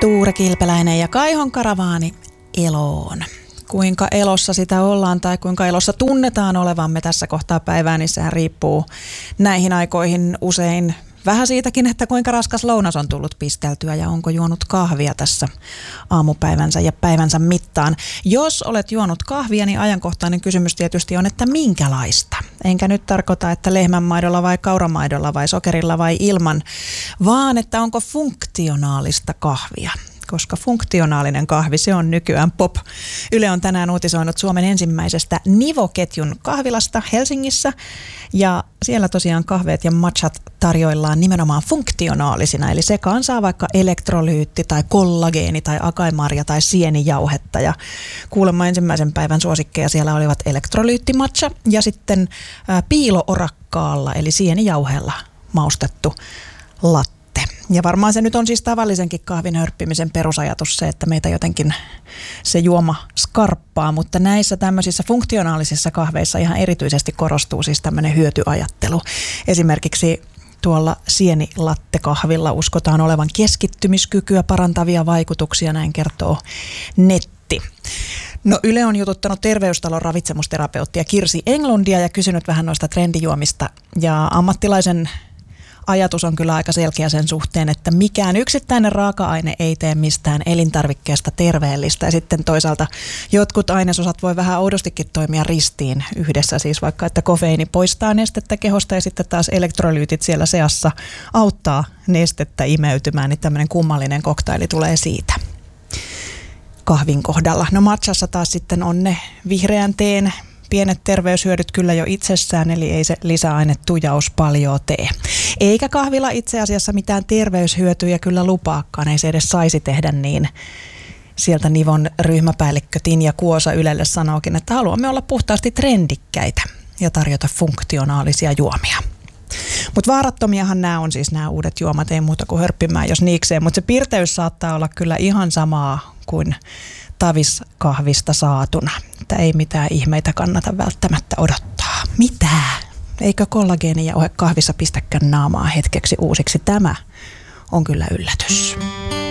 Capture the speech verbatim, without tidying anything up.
Tuure Kilpeläinen ja Kaihon karavaani eloon. Kuinka elossa sitä ollaan tai kuinka elossa tunnetaan olevamme tässä kohtaa päivää, niin sehän riippuu näihin aikoihin usein vähän siitäkin, että kuinka raskas lounas on tullut pisteltyä ja onko juonut kahvia tässä aamupäivänsä ja päivänsä mittaan. Jos olet juonut kahvia, niin ajankohtainen kysymys tietysti on, että minkälaista. Enkä nyt tarkoita, että lehmänmaidolla vai kauramaidolla vai sokerilla vai ilman, vaan että onko funktionaalista kahvia. Koska funktionaalinen kahvi, se on nykyään pop. Yle on tänään uutisoinut Suomen ensimmäisestä Nivo-ketjun kahvilasta Helsingissä. Ja siellä tosiaan kahveet ja matchat tarjoillaan nimenomaan funktionaalisina. Eli sekaan saa vaikka elektrolyytti tai kollageeni tai akaimarja tai sienijauhetta. Ja kuulemma ensimmäisen päivän suosikkeja siellä olivat elektrolyyttimatcha ja sitten ää, piiloorakkaalla eli sienijauheella maustettu latte. Ja varmaan se nyt on siis tavallisenkin kahvin hörppimisen perusajatus se, että meitä jotenkin se juoma skarppaa, mutta näissä tämmöisissä funktionaalisissa kahveissa ihan erityisesti korostuu siis tämmöinen hyötyajattelu. Esimerkiksi tuolla sienilattekahvilla uskotaan olevan keskittymiskykyä parantavia vaikutuksia, näin kertoo netti. No Yle on jututtanut Terveystalon ravitsemusterapeuttia Kirsi Englundia ja kysynyt vähän noista trendijuomista ja ammattilaisen ajatus on kyllä aika selkeä sen suhteen, että mikään yksittäinen raaka-aine ei tee mistään elintarvikkeesta terveellistä. Ja sitten toisaalta jotkut ainesosat voi vähän oudostikin toimia ristiin yhdessä. Siis vaikka, että kofeiini poistaa nestettä kehosta ja sitten taas elektrolyytit siellä seassa auttaa nestettä imeytymään. Niin tämmöinen kummallinen koktaili tulee siitä kahvin kohdalla. No matchassa taas sitten on ne vihreän teen pienet terveyshyödyt kyllä jo itsessään, eli ei se lisäainetujaus paljon tee. Eikä kahvilla itse asiassa mitään terveyshyötyjä kyllä lupaakaan, ei se edes saisi tehdä niin. Sieltä Nivon ryhmäpäällikkö Tinja Kuosa Ylelle sanookin, että haluamme olla puhtaasti trendikkäitä ja tarjota funktionaalisia juomia. Mutta vaarattomiahan nämä on siis nämä uudet juomat, ei muuta kuin hörppimään jos niikseen, mutta se pirteys saattaa olla kyllä ihan samaa kuin taviskahvista saatuna. Että ei mitään ihmeitä kannata välttämättä odottaa. Mitä? Eikö kollageenijauhe kahvissa pistäkään naamaa hetkeksi uusiksi? Tämä on kyllä yllätys.